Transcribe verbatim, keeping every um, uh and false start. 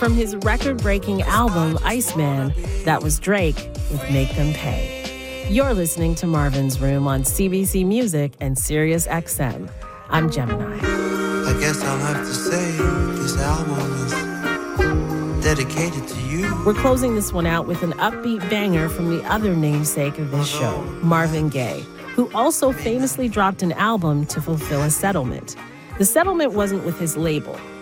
From his record-breaking album, Iceman, that was Drake with Make Them Pay. You're listening to Marvin's Room on C B C Music and Sirius X M. I'm Gemini. I guess I'll have to say this album is dedicated to you. We're closing this one out with an upbeat banger from the other namesake of this show, Marvin Gaye, who also famously dropped an album to fulfill a settlement. The settlement wasn't with his label.